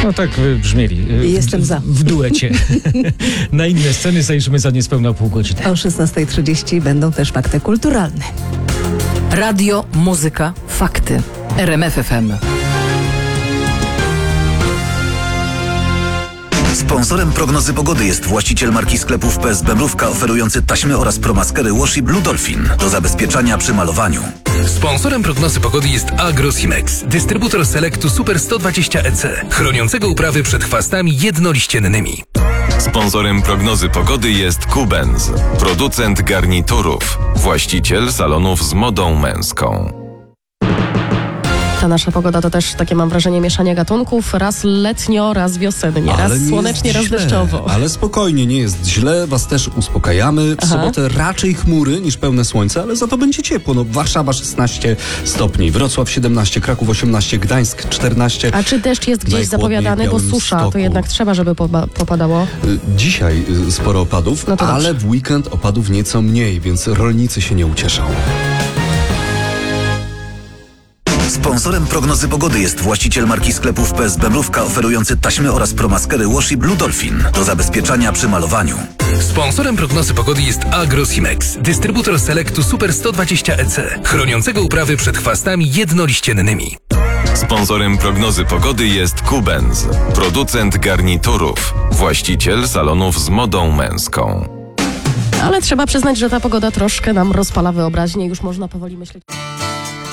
No tak brzmieli. Jestem za. W duecie. Na inne sceny zajrzymy za niespełna pół godziny. O 16:30 będą też fakty kulturalne. Radio, muzyka, fakty. RMF FM. Sponsorem prognozy pogody jest właściciel marki sklepów PSB Mrówka, oferujący taśmy oraz promaskery Wash i Blue Dolphin do zabezpieczania przy malowaniu. Sponsorem prognozy pogody jest Agrosimex, dystrybutor Selectu Super 120 EC, chroniącego uprawy przed chwastami jednoliściennymi. Sponsorem prognozy pogody jest Kubenz, producent garniturów, właściciel salonów z modą męską. Ta nasza pogoda to też takie, mam wrażenie, mieszanie gatunków. Raz letnio, raz wiosennie, raz słonecznie, raz deszczowo. Ale spokojnie, nie jest źle, was też uspokajamy. W sobotę raczej chmury niż pełne słońce, ale za to będzie ciepło. No, Warszawa 16 stopni, Wrocław 17, Kraków 18, Gdańsk 14. A czy deszcz jest gdzieś zapowiadany, bo susza, to jednak trzeba, żeby popadało? Dzisiaj sporo opadów, no ale w weekend opadów nieco mniej, więc rolnicy się nie ucieszą. Sponsorem prognozy pogody jest właściciel marki sklepów PSB Mrówka, oferujący taśmy oraz promaskery Wash i Blue Dolphin do zabezpieczania przy malowaniu. Sponsorem prognozy pogody jest Agrosimex, dystrybutor Selectu Super 120 EC, chroniącego uprawy przed chwastami jednoliściennymi. Sponsorem prognozy pogody jest Kubenz, producent garniturów, właściciel salonów z modą męską. Ale trzeba przyznać, że ta pogoda troszkę nam rozpala wyobraźnię. Już można powoli myśleć...